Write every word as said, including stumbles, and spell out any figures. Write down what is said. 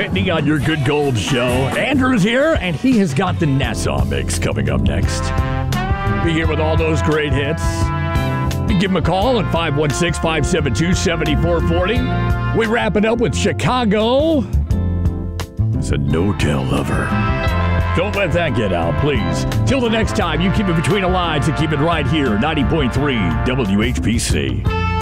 Whitney on your Good Gold show. Andrew's here, and he has got the Nassau mix coming up next. Be here with all those great hits. You give him a call at five one six, five seven two, seven four four zero. We wrap it up with Chicago. It's a no-tell lover. Don't let that get out, please. Till the next time, you keep it between the lines and keep it right here, ninety point three W H P C.